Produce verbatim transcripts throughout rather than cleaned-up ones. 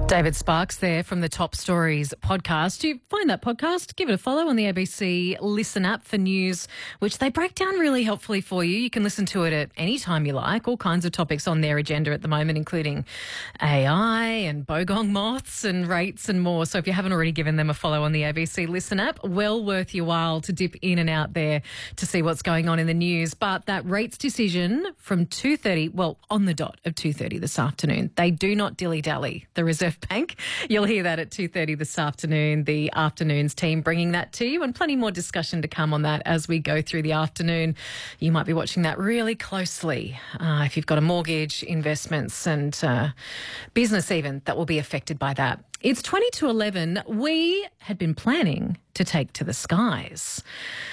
David Sparks there from the Top Stories podcast. Do you find that podcast? Give it a follow on the A B C Listen app for news, which they break down really helpfully for you. You can listen to it at any time you like. All kinds of topics on their agenda at the moment, including A I and bogong moths and rates and more. So if you haven't already given them a follow on the A B C Listen app, well worth your while to dip in and out there to see what's going on in the news. But that rates decision from two thirty, well, on the dot of two thirty this afternoon, they do not dilly-dally, the Reserve Bank. You'll hear that at two thirty this afternoon. The afternoons team bringing that to you, and plenty more discussion to come on that as we go through the afternoon. You might be watching that really closely uh, if you've got a mortgage, investments and uh, business even that will be affected by that. It's twenty to eleven. We had been planning to take to the skies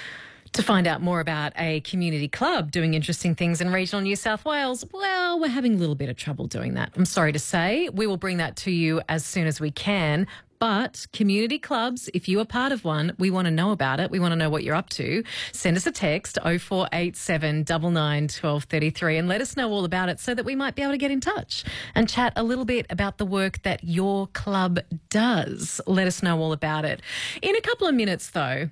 to find out more about a community club doing interesting things in regional New South Wales. Well, we're having a little bit of trouble doing that, I'm sorry to say. We will bring that to you as soon as we can. But community clubs, if you are part of one, we want to know about it. We want to know what you're up to. Send us a text, oh four eight seven, nine nine, one two three three, and let us know all about it so that we might be able to get in touch and chat a little bit about the work that your club does. Let us know all about it. In a couple of minutes, though,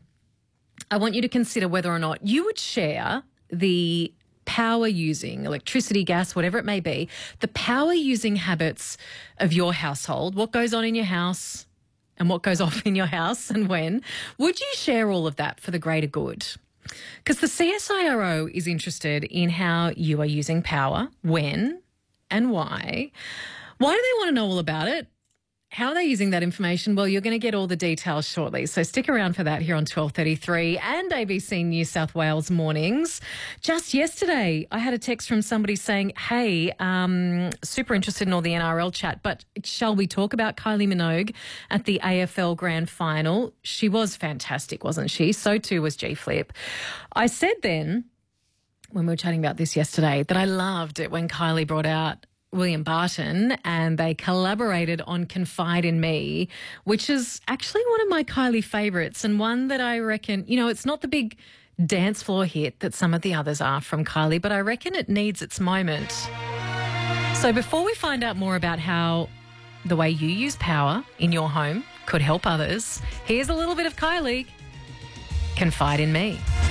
I want you to consider whether or not you would share the power using, electricity, gas, whatever it may be, the power using habits of your household, what goes on in your house and what goes off in your house and when. Would you share all of that for the greater good? Because the C S I R O is interested in how you are using power, when and why. Why do they want to know all about it? How are they using that information? Well, you're going to get all the details shortly. So stick around for that here on twelve thirty-three and A B C New South Wales Mornings. Just yesterday, I had a text from somebody saying, hey, um, super interested in all the N R L chat, but shall we talk about Kylie Minogue at the A F L Grand Final? She was fantastic, wasn't she? So too was G-Flip. I said then, when we were chatting about this yesterday, that I loved it when Kylie brought out William Barton and they collaborated on Confide in Me, which is actually one of my Kylie favourites and one that I reckon, you know, it's not the big dance floor hit that some of the others are from Kylie, but I reckon it needs its moment. So before we find out more about how the way you use power in your home could help others, here's a little bit of Kylie, Confide in Me.